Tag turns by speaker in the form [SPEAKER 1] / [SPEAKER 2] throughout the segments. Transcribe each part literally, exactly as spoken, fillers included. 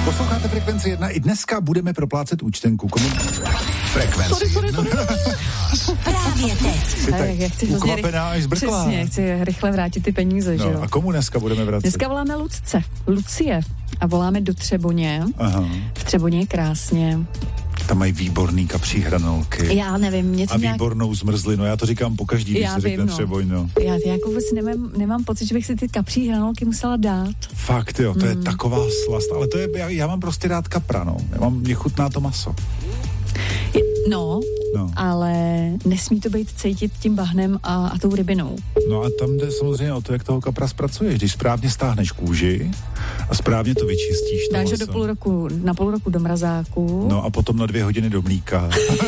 [SPEAKER 1] Posloucháte Frekvenci jedna. I dneska budeme proplácet účtenku. Komu... Frekvenci
[SPEAKER 2] sorry, sorry, sorry.
[SPEAKER 3] Právě teď.
[SPEAKER 1] Jsi tak ukvapená až zbrklá.
[SPEAKER 2] Přesně, chci rychle vrátit ty peníze,
[SPEAKER 1] no,
[SPEAKER 2] že jo.
[SPEAKER 1] A komu dneska budeme vracet?
[SPEAKER 2] Dneska voláme Lucce, Lucie a voláme do Třeboně.
[SPEAKER 1] Aha.
[SPEAKER 2] V Třeboně je krásně.
[SPEAKER 1] Tam mají výborný kapří hranolky.
[SPEAKER 2] Já nevím, mě to
[SPEAKER 1] A
[SPEAKER 2] nějak...
[SPEAKER 1] výbornou zmrzlinu, já to říkám po každý, když
[SPEAKER 2] Já
[SPEAKER 1] se řekne
[SPEAKER 2] vím, no.
[SPEAKER 1] Třeboň, no.
[SPEAKER 2] Já jako vůbec nemám, nemám pocit, že bych si ty kapří hranolky musela dát.
[SPEAKER 1] Fakt, jo, to
[SPEAKER 2] Mm.
[SPEAKER 1] je taková slast, ale to je, já, já mám prostě rád kapra, no. Já mám, mě chutná to maso.
[SPEAKER 2] Je, no,
[SPEAKER 1] No.
[SPEAKER 2] ale nesmí to být cítit tím bahnem a, a tou rybinou.
[SPEAKER 1] No a tam jde samozřejmě o to, jak toho kapra zpracuješ. Když správně stáhneš kůži a správně to vyčistíš. To
[SPEAKER 2] Dáš ho
[SPEAKER 1] maso.
[SPEAKER 2] do půl roku, na půl roku do mrazáku.
[SPEAKER 1] No a potom na dvě hodiny do mlíka.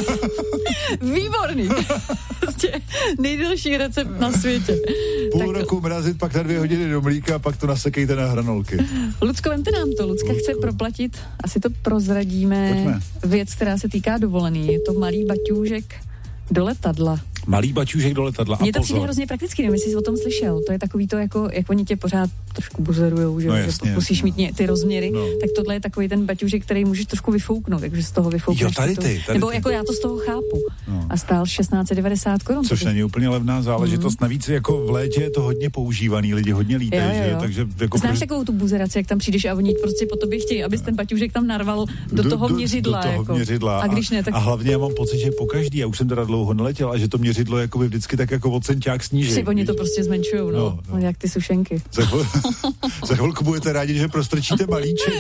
[SPEAKER 2] Výborný. Prostě nejdelší recept na světě.
[SPEAKER 1] Půl
[SPEAKER 2] Tak,
[SPEAKER 1] roku mrazit, pak na dvě hodiny do mlíka a pak to nasekejte na hranolky.
[SPEAKER 2] Lucko, vemte nám to. Lucka
[SPEAKER 1] Lucko.
[SPEAKER 2] chce proplatit, asi to prozradíme,
[SPEAKER 1] Pojďme.
[SPEAKER 2] věc, která se týká dovolený. Je to malý baťůžek do letadla.
[SPEAKER 1] Malý baťůžek do letadla.
[SPEAKER 2] Mně
[SPEAKER 1] A
[SPEAKER 2] to přijde
[SPEAKER 1] pozor.
[SPEAKER 2] hrozně prakticky, nevím, jestli jsi o tom slyšel. To je takový to, jako, jak oni tě pořád trošku buzerujou, že,
[SPEAKER 1] No
[SPEAKER 2] že
[SPEAKER 1] jasně,
[SPEAKER 2] musíš
[SPEAKER 1] jasně.
[SPEAKER 2] mít ně, ty rozměry,
[SPEAKER 1] No.
[SPEAKER 2] tak tohle je takový ten baťůžek, který můžeš trošku vyfouknout, takže z toho vyfoukneš.
[SPEAKER 1] Jo, tady
[SPEAKER 2] to,
[SPEAKER 1] ty, tady
[SPEAKER 2] Nebo
[SPEAKER 1] ty.
[SPEAKER 2] jako já to z toho chápu.
[SPEAKER 1] No.
[SPEAKER 2] A stál šestnáct set devadesát korun.
[SPEAKER 1] Což není úplně levná záležitost. Mm. Navíc jako v létě je to hodně používaný, lidi hodně lítají,
[SPEAKER 2] Jo, jo,
[SPEAKER 1] že?
[SPEAKER 2] jo.
[SPEAKER 1] Takže jako
[SPEAKER 2] Znáš
[SPEAKER 1] proč-
[SPEAKER 2] takovou tu buzeraci, jak tam přijdeš a oni prostě po tobě chtějí, abys ten baťůžek tam narval do, toho měřidla.
[SPEAKER 1] Do toho
[SPEAKER 2] jako.
[SPEAKER 1] měřidla.
[SPEAKER 2] A když ne, tak
[SPEAKER 1] a hlavně já mám pocit, že pokaždý, já už jsem teda dlouho neletěl, a že to měřidlo je jakoby vždycky tak jako o centák sníží.
[SPEAKER 2] si oni to prostě zmenšujou, no,
[SPEAKER 1] No, no.
[SPEAKER 2] jak ty sušenky.
[SPEAKER 1] Za, chvil, za chvilku budete rádi, že prostrčíte malíček.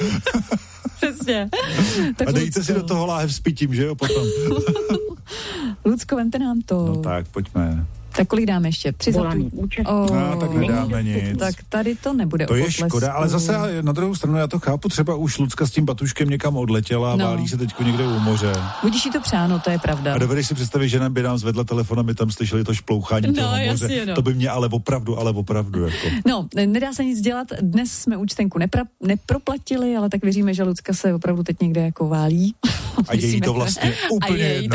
[SPEAKER 2] Přesně.
[SPEAKER 1] A dejte si do toho láhev s pitím, že jo, potom.
[SPEAKER 2] Lucko, vemte nám to.
[SPEAKER 1] No tak, pojďme.
[SPEAKER 2] Tak kolik dáme ještě? Tři za tu. Oh,
[SPEAKER 1] No, tak nedáme nic.
[SPEAKER 2] Tak tady to nebude
[SPEAKER 1] To
[SPEAKER 2] o
[SPEAKER 1] je
[SPEAKER 2] potlesku.
[SPEAKER 1] škoda, ale zase já- na druhou stranu já to chápu, třeba už Lucka s tím batuškem někam odletěla a
[SPEAKER 2] No.
[SPEAKER 1] válí se teďko někde u moře.
[SPEAKER 2] Budíš jí to přáno, to je pravda.
[SPEAKER 1] A dovedeš si představit, že nám by nám zvedla telefon a my tam slyšeli to šplouchání
[SPEAKER 2] No,
[SPEAKER 1] toho moře.
[SPEAKER 2] jasně, no.
[SPEAKER 1] To by mě ale opravdu, ale opravdu jako.
[SPEAKER 2] No, nedá se nic dělat, dnes jsme účtenku nepra- neproplatili, ale tak věříme, že Lucka se opravdu teď někde jako válí.
[SPEAKER 1] A je jí to vlastně úplně
[SPEAKER 2] A je jí
[SPEAKER 1] jedno.